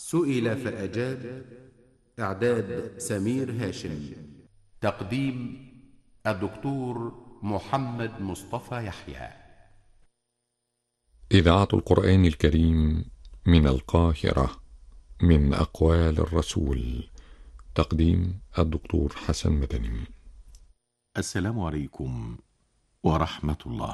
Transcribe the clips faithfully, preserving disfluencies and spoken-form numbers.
سئل فأجاب. إعداد سمير هاشم. تقديم الدكتور محمد مصطفى يحيى. إذاعة القرآن الكريم من القاهرة، من أقوال الرسول. تقديم الدكتور حسن مدني. السلام عليكم ورحمة الله.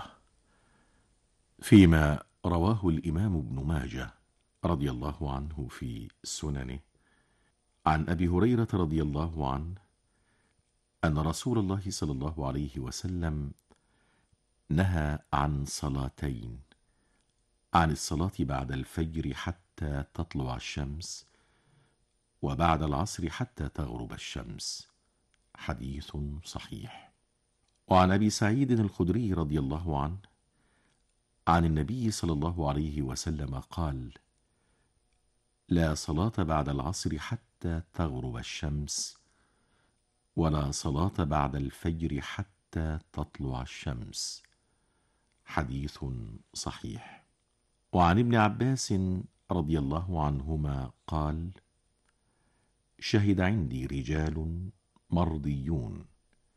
فيما رواه الإمام ابن ماجه رضي الله عنه في سننه عن أبي هريرة رضي الله عنه أن رسول الله صلى الله عليه وسلم نهى عن صلاتين: عن الصلاة بعد الفجر حتى تطلع الشمس، وبعد العصر حتى تغرب الشمس. حديث صحيح. وعن أبي سعيد الخدري رضي الله عنه عن النبي صلى الله عليه وسلم قال: لا صلاة بعد العصر حتى تغرب الشمس، ولا صلاة بعد الفجر حتى تطلع الشمس. حديث صحيح. وعن ابن عباس رضي الله عنهما قال: شهد عندي رجال مرضيون،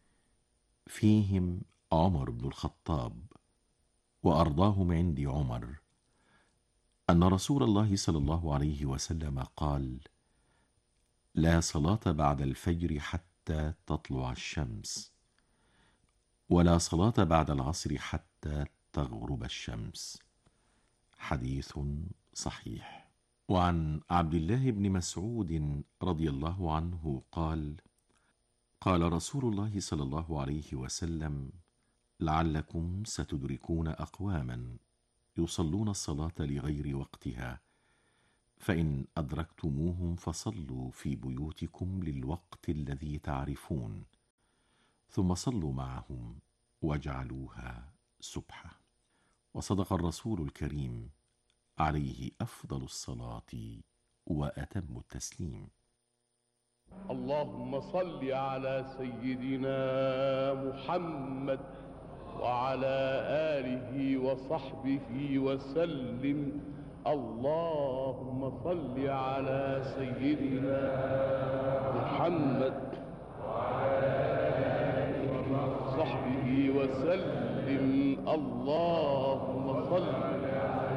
فيهم عمر بن الخطاب، وأرضاهم عندي عمر، أن رسول الله صلى الله عليه وسلم قال: لا صلاة بعد الفجر حتى تطلع الشمس، ولا صلاة بعد العصر حتى تغرب الشمس. حديث صحيح. وعن عبد الله بن مسعود رضي الله عنه قال: قال رسول الله صلى الله عليه وسلم: لعلكم ستدركون أقواما يصلون الصلاة لغير وقتها، فإن أدركتموهم فصلوا في بيوتكم للوقت الذي تعرفون، ثم صلوا معهم واجعلوها سبحة. وصدق الرسول الكريم عليه أفضل الصلاة وأتم التسليم. اللهم صل على سيدنا محمد وعلى آله وصحبه وسلم. اللهم صل على سيدنا محمد وعلى آله وصحبه وسلم. اللهم صل